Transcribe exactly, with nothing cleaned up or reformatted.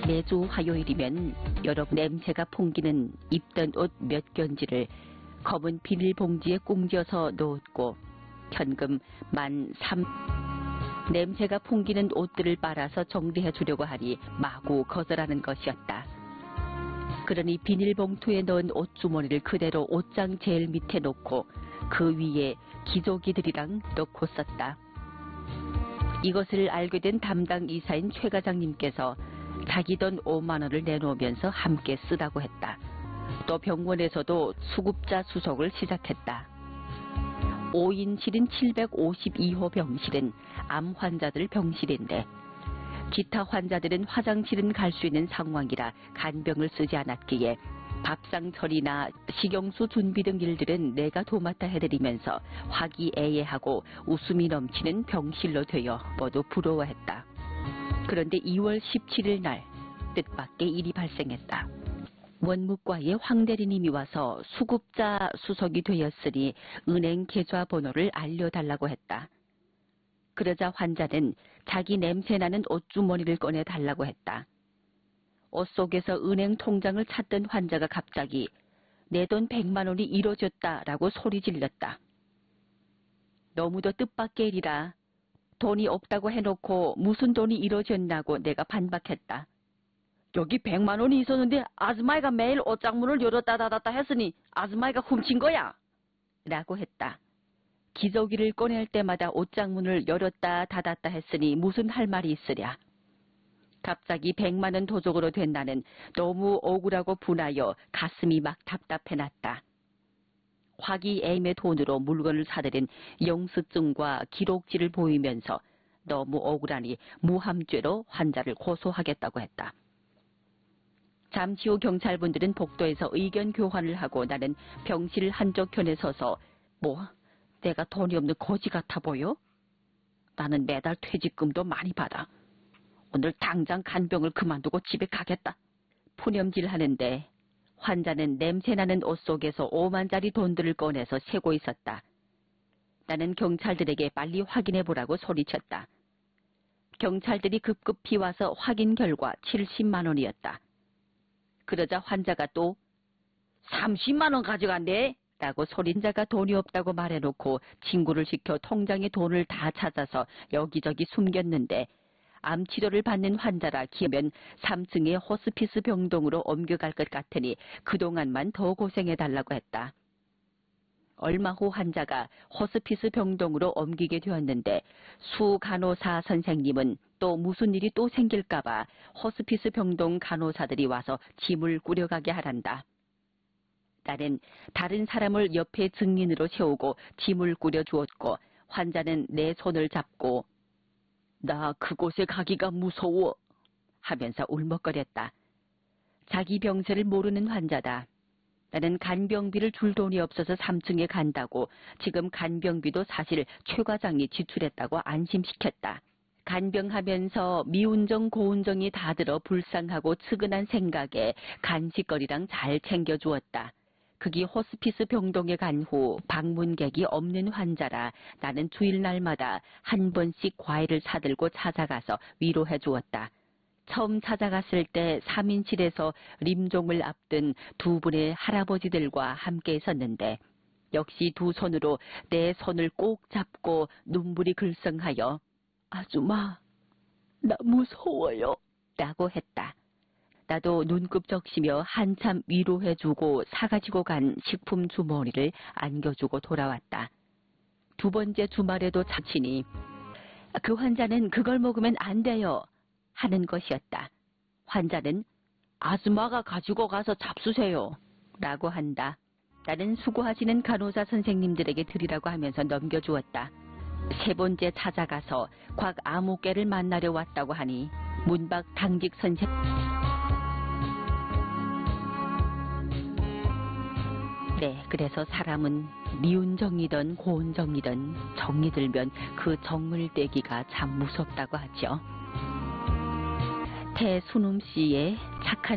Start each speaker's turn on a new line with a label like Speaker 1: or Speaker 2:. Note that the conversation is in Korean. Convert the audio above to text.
Speaker 1: 매주 화요일이면 여러분 냄새가 풍기는 입던 옷 몇 견지를 검은 비닐봉지에 꽁져서 놓았고 현금 만 삼... 냄새가 풍기는 옷들을 빨아서 정리해 주려고 하니 마구 거절하는 것이었다. 그러니 비닐봉투에 넣은 옷주머니를 그대로 옷장 제일 밑에 놓고 그 위에 기저귀들이랑 넣고 썼다. 이것을 알게 된 담당 이사인 최 과장님께서 자기 돈 오만 원을 내놓으면서 함께 쓰라고 했다. 또 병원에서도 수급자 수속을 시작했다. 오 인실인 칠백오십이 호 병실은 암 환자들 병실인데 기타 환자들은 화장실은 갈 수 있는 상황이라 간병을 쓰지 않았기에 밥상 처리나 식용수 준비 등 일들은 내가 도맡아 해드리면서 화기애애하고 웃음이 넘치는 병실로 되어 모두 부러워했다. 그런데 이월 십칠일 날 뜻밖의 일이 발생했다. 원무과의 황 대리님이 와서 수급자 수석이 되었으니 은행 계좌번호를 알려달라고 했다. 그러자 환자는 자기 냄새나는 옷주머니를 꺼내달라고 했다. 옷 속에서 은행 통장을 찾던 환자가 갑자기 내 돈 백만 원이 잃어졌다라고 소리 질렀다. 너무도 뜻밖의 일이라 돈이 없다고 해놓고 무슨 돈이 잃어졌냐고 내가 반박했다. 여기 백만 원이 있었는데 아줌마이가 매일 옷장문을 열었다 닫았다 했으니 아줌마이가 훔친 거야 라고 했다. 기저귀를 꺼낼 때마다 옷장문을 열었다 닫았다 했으니 무슨 할 말이 있으랴. 갑자기 백만 원 도적으로 된 나는 너무 억울하고 분하여 가슴이 막 답답해났다. 화기애애의 돈으로 물건을 사들인 영수증과 기록지를 보이면서 너무 억울하니 무함죄로 환자를 고소하겠다고 했다. 잠시 후 경찰분들은 복도에서 의견 교환을 하고 나는 병실 한쪽 편에 서서 뭐 내가 돈이 없는 거지 같아 보여? 나는 매달 퇴직금도 많이 받아. 오늘 당장 간병을 그만두고 집에 가겠다. 푸념질하는데 환자는 냄새나는 옷 속에서 오만짜리 돈들을 꺼내서 세고 있었다. 나는 경찰들에게 빨리 확인해보라고 소리쳤다. 경찰들이 급급히 와서 확인 결과 칠십만 원이었다. 그러자 환자가 또 삼십만 원 가져간대 라고 소린자가 돈이 없다고 말해놓고 친구를 시켜 통장에 돈을 다 찾아서 여기저기 숨겼는데 암치료를 받는 환자라 기면 삼 층의 호스피스 병동으로 옮겨갈 것 같으니 그동안만 더 고생해달라고 했다. 얼마 후 환자가 호스피스 병동으로 옮기게 되었는데 수 간호사 선생님은 또 무슨 일이 또 생길까봐 호스피스 병동 간호사들이 와서 짐을 꾸려가게 하란다. 나는 다른 사람을 옆에 증인으로 세우고 짐을 꾸려주었고 환자는 내 손을 잡고 나 그곳에 가기가 무서워 하면서 울먹거렸다. 자기 병세를 모르는 환자다. 나는 간병비를 줄 돈이 없어서 삼 층에 간다고 지금 간병비도 사실 최 과장이 지출했다고 안심시켰다. 간병하면서 미운정 고운정이 다 들어 불쌍하고 측은한 생각에 간식거리랑 잘 챙겨주었다. 그기 호스피스 병동에 간 후 방문객이 없는 환자라 나는 주일날마다 한 번씩 과일을 사들고 찾아가서 위로해 주었다. 처음 찾아갔을 때 삼 인실에서 림종을 앞둔 두 분의 할아버지들과 함께 있었는데 역시 두 손으로 내 손을 꼭 잡고 눈물이 글썽하여 아줌마, 나 무서워요 라고 했다. 나도 눈급 적시며 한참 위로해주고 사가지고 간 식품 주머니를 안겨주고 돌아왔다. 두 번째 주말에도 자치니 그 환자는 그걸 먹으면 안 돼요 하는 것이었다. 환자는 아줌마가 가지고 가서 잡수세요 라고 한다. 나는 수고하시는 간호사 선생님들에게 드리라고 하면서 넘겨주었다. 세 번째 찾아가서 곽 아무개를 만나려 왔다고 하니 문박 당직 선생 네, 그래서 사람은 미운정이든 고운정이든 정이 들면 그 정을 떼기가 참 무섭다고 하죠. 태순음 씨의 착한